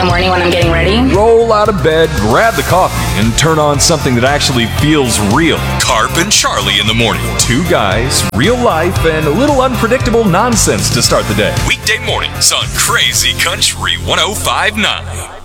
morning when I'm getting ready. Roll out of bed, grab the coffee, and turn on something that actually feels real. Carp and Charlie in the morning. Two guys, real life, and a little unpredictable nonsense to start the day. Weekday mornings on Crazy Country 105.9.